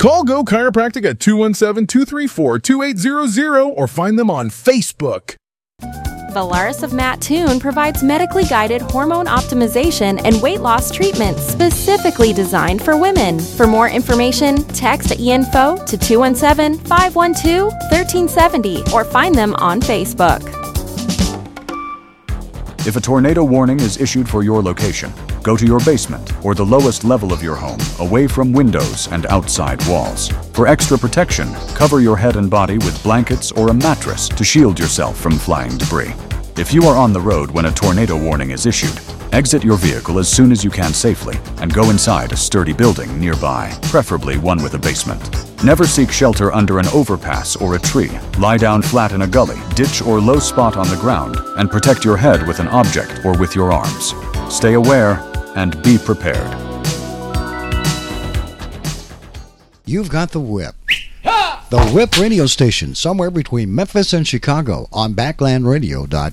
Call Go Chiropractic at 217-234-2800 or find them on Facebook. Valaris of Mattoon provides medically guided hormone optimization and weight loss treatments specifically designed for women. For more information, text info to 217-512-1370 or find them on Facebook. If a tornado warning is issued for your location, go to your basement or the lowest level of your home, away from windows and outside walls. For extra protection, cover your head and body with blankets or a mattress to shield yourself from flying debris. If you are on the road when a tornado warning is issued, exit your vehicle as soon as you can safely and go inside a sturdy building nearby, preferably one with a basement. Never seek shelter under an overpass or a tree. Lie down flat in a gully, ditch, or low spot on the ground and protect your head with an object or with your arms. Stay aware and be prepared. You've got the Whip. The Whip radio station, somewhere between Memphis and Chicago on BacklandRadio.com.